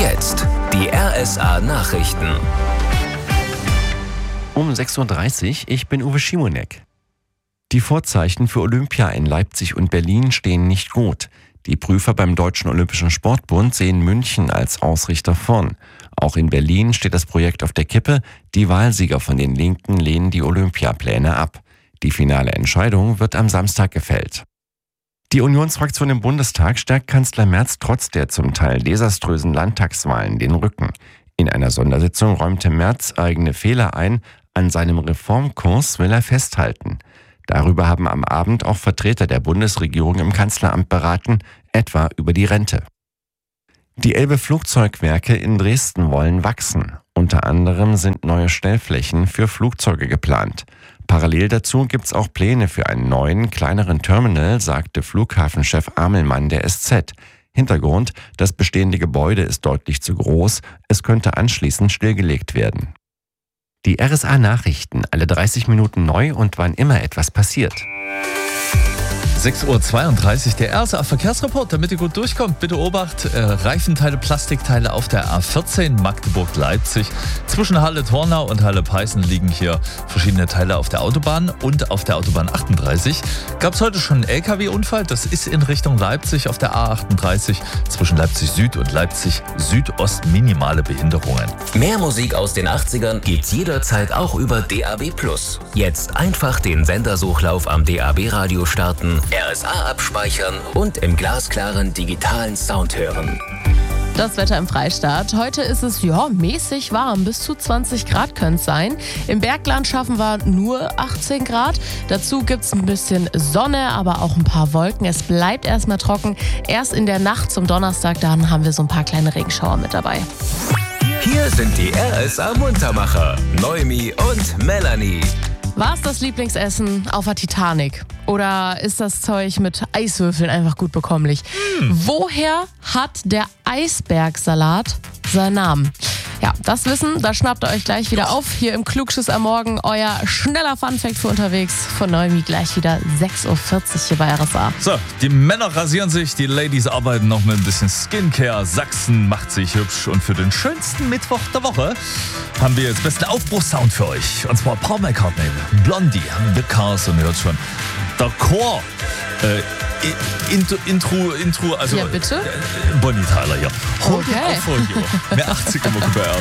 jetzt die RSA-Nachrichten. Um 6.30 Uhr, ich bin Uwe Schimonek. Die Vorzeichen für Olympia in Leipzig und Berlin stehen nicht gut. Die Prüfer beim Deutschen Olympischen Sportbund sehen München als Ausrichter vorn. Auch in Berlin steht das Projekt auf der Kippe. Die Wahlsieger von den Linken lehnen die Olympiapläne ab. Die finale Entscheidung wird am Samstag gefällt. Die Unionsfraktion im Bundestag stärkt Kanzler Merz trotz der zum Teil desaströsen Landtagswahlen den Rücken. In einer Sondersitzung räumte Merz eigene Fehler ein. An seinem Reformkurs will er festhalten. Darüber haben am Abend auch Vertreter der Bundesregierung im Kanzleramt beraten, etwa über die Rente. Die Elbe Flugzeugwerke in Dresden wollen wachsen. Unter anderem sind neue Stellflächen für Flugzeuge geplant. Parallel dazu gibt es auch Pläne für einen neuen, kleineren Terminal, sagte Flughafenchef Amelmann der SZ. Hintergrund: Das bestehende Gebäude ist deutlich zu groß. Es könnte anschließend stillgelegt werden. Die RSA-Nachrichten, alle 30 Minuten neu und wann immer etwas passiert. 6.32 Uhr, der RSA-Verkehrsreport, damit ihr gut durchkommt. Bitte Obacht, Reifenteile, Plastikteile auf der A14 Magdeburg-Leipzig. Zwischen Halle-Tornau und Halle-Peißen liegen hier verschiedene Teile auf der Autobahn und auf der Autobahn 38. Gab es heute schon einen LKW-Unfall? Das ist in Richtung Leipzig auf der A38 zwischen Leipzig Süd und Leipzig Südost minimale Behinderungen. Mehr Musik aus den 80ern gibt's jederzeit auch über DAB+. Jetzt einfach den Sendersuchlauf am DAB-Radio starten, RSA abspeichern und im glasklaren digitalen Sound hören. Das Wetter im Freistaat. Heute ist es mäßig warm, bis zu 20 Grad können es sein. Im Bergland schaffen wir nur 18 Grad. Dazu gibt es ein bisschen Sonne, aber auch ein paar Wolken. Es bleibt erstmal trocken. Erst in der Nacht zum Donnerstag, dann haben wir so ein paar kleine Regenschauer mit dabei. Hier sind die RSA-Muntermacher, Noemi und Melanie. War es das Lieblingsessen auf der Titanic? Oder ist das Zeug mit Eiswürfeln einfach gut bekommlich? Woher hat der Eisbergsalat seinen Namen? Ja, das Wissen, das schnappt ihr euch gleich wieder auf. Hier im Klugschiss am Morgen, euer schneller Funfact für unterwegs von Noemi. Gleich wieder 6.40 Uhr hier bei RSA. So, die Männer rasieren sich, die Ladies arbeiten noch mit ein bisschen Skincare. Sachsen macht sich hübsch. Und für den schönsten Mittwoch der Woche haben wir jetzt besten Aufbruchssound für euch. Und zwar Paul McCartney, Blondie, The Cars, und ihr hört schon, der Chor. Intro, also ja, bitte? Bonnie Tyler hier. Okay. Mehr 80er Mucke bei RSA.